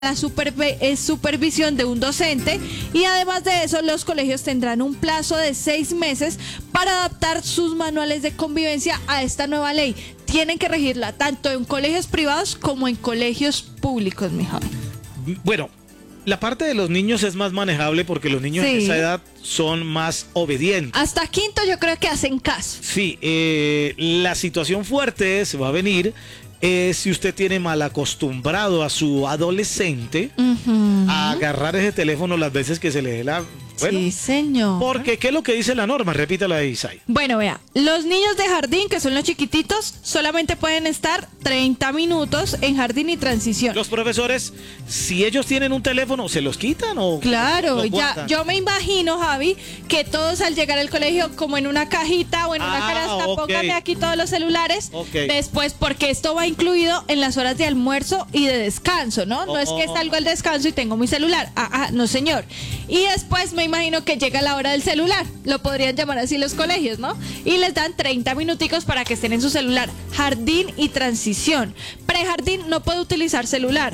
la supervisión de un docente, y además de eso los colegios tendrán un plazo de 6 meses para adaptar sus manuales de convivencia a esta nueva ley. Tienen que regirla tanto en colegios privados como en colegios públicos, mi Javi. Bueno, la parte de los niños es más manejable porque los niños de esa edad son más obedientes. Hasta quinto yo creo que hacen caso. Sí, la situación fuerte se va a venir si usted tiene mal acostumbrado a su adolescente a agarrar ese teléfono las veces que se le dé la... Bueno, sí, señor. Porque, ¿qué es lo que dice la norma? Repítala ahí, Isai. Bueno, vea, los niños de jardín, que son los chiquititos, solamente pueden estar 30 minutos en jardín y transición. Los profesores, si ellos tienen un teléfono, ¿se los quitan o...? Claro, ya, yo me imagino, Javi, que todos al llegar al colegio, como en una cajita o en una canasta, póngame aquí todos los celulares. Después, porque esto va incluido en las horas de almuerzo y de descanso, ¿no? No es que salgo al descanso y tengo mi celular. No, señor. Y después me imagino que llega la hora del celular, lo podrían llamar así los colegios, ¿no? Y les dan 30 minuticos para que estén en su celular. Jardín y transición. Prejardín no puede utilizar celular.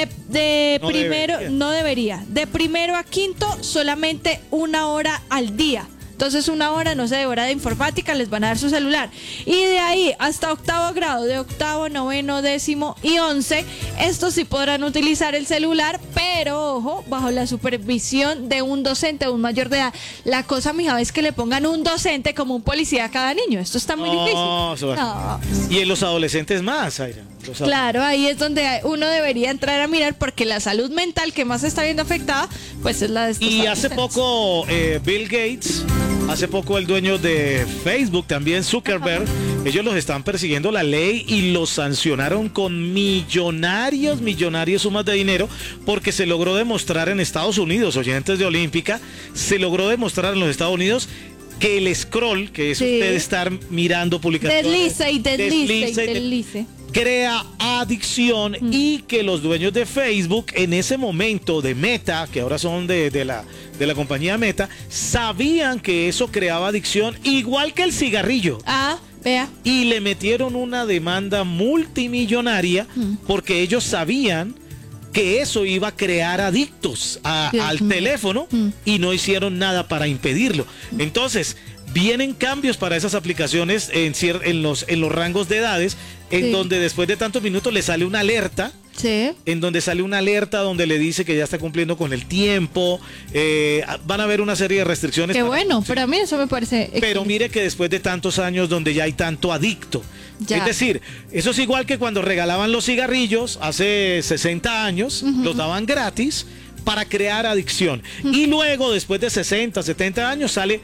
No debería. De primero a quinto, solamente 1 hora al día. Entonces 1 hora, no sé, de hora de informática, les van a dar su celular. Y de ahí hasta 8º grado, de 8º, 9º, 10º y 11, estos sí podrán utilizar el celular, pero ojo, bajo la supervisión de un docente o un mayor de edad. La cosa, mija, es que le pongan un docente como un policía a cada niño. Esto está muy difícil. No. Y en los adolescentes más, Aira. Claro, ahí es donde uno debería entrar a mirar, porque la salud mental que más se está viendo afectada, pues es la de estos Y hace poco Bill Gates, hace poco el dueño de Facebook, también Zuckerberg, ellos los están persiguiendo la ley y los sancionaron con millonarias sumas de dinero, porque se logró demostrar en Estados Unidos, oyentes de Olímpica, se logró demostrar en los Estados Unidos que el scroll, que es usted estar mirando publicaciones, deslice, crea adicción, y que los dueños de Facebook en ese momento de Meta, que ahora son de la compañía Meta, sabían que eso creaba adicción igual que el cigarrillo. Vea. Y le metieron una demanda multimillonaria porque ellos sabían que eso iba a crear adictos al teléfono y no hicieron nada para impedirlo. Entonces, vienen cambios para esas aplicaciones en los rangos de edades, en donde después de tantos minutos le sale una alerta. En donde sale una alerta donde le dice que ya está cumpliendo con el tiempo. Van a haber una serie de restricciones. Qué bueno, pero a mí eso me parece... Pero mire que después de tantos años donde ya hay tanto adicto. Es decir, eso es igual que cuando regalaban los cigarrillos hace 60 años, los daban gratis para crear adicción. Y luego, después de 60, 70 años, sale...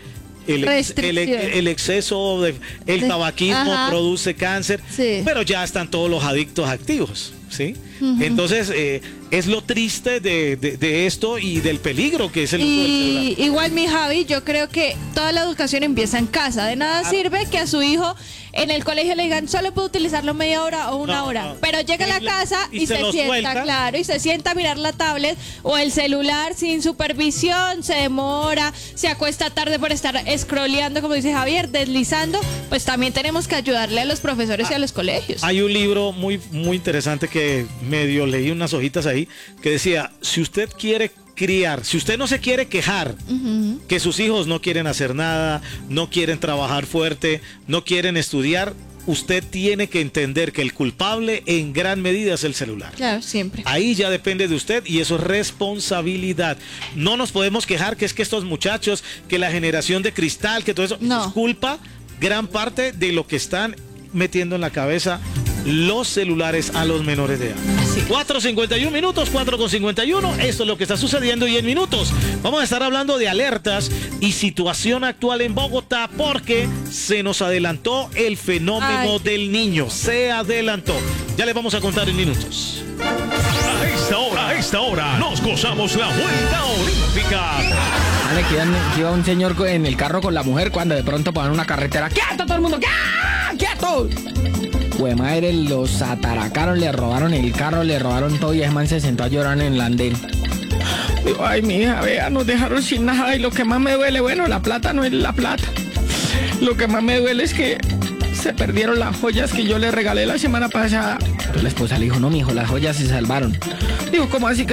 El exceso el tabaquismo produce cáncer, pero ya están todos los adictos activos, ¿sí? Entonces es lo triste de esto y del peligro que es el uso del celular. Igual, mi Javi, yo creo que toda la educación empieza en casa. De nada sirve que a su hijo en el colegio le digan solo puede utilizarlo media hora o una hora, pero llega a la casa y se sienta, y se sienta a mirar la tablet o el celular sin supervisión, se demora, se acuesta tarde por estar scrolleando, como dice Javier, deslizando. Pues también tenemos que ayudarle a los profesores y a los colegios. Hay un libro muy, muy interesante que medio leí unas hojitas ahí, que decía, si usted quiere criar, si usted no se quiere quejar que sus hijos no quieren hacer nada, no quieren trabajar fuerte, no quieren estudiar, usted tiene que entender que el culpable en gran medida es el celular. Claro, siempre. Ahí ya depende de usted y eso es responsabilidad. No nos podemos quejar que es que estos muchachos, que la generación de cristal, que todo eso, es culpa gran parte de lo que están metiendo en la cabeza los celulares a los menores de edad. 4:51 minutos, 4:51. Esto es lo que está sucediendo y en minutos vamos a estar hablando de alertas y situación actual en Bogotá porque se nos adelantó el fenómeno del niño. Se adelantó. Ya les vamos a contar en minutos. A esta hora, nos gozamos la vuelta olímpica. Vale, que iba un señor en el carro con la mujer cuando de pronto ponen una carretera. ¡Quieto todo el mundo! ¡Quieto! Pues madre, los ataracaron, le robaron el carro, le robaron todo y ese man se sentó a llorar en el andén. Digo, ay, mi hija, vea, nos dejaron sin nada y lo que más me duele, bueno, la plata no es la plata. Lo que más me duele es que se perdieron las joyas que yo le regalé la semana pasada. Pero la esposa le dijo, no, mijo, las joyas se salvaron. Digo, ¿cómo así que